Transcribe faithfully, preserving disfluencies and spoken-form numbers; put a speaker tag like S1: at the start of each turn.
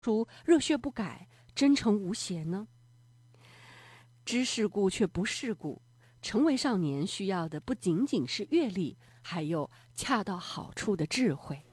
S1: 如热血不改、真诚无邪呢？知世故却不世故，成为少年需要的不仅仅是阅历，还有恰到好处的智慧。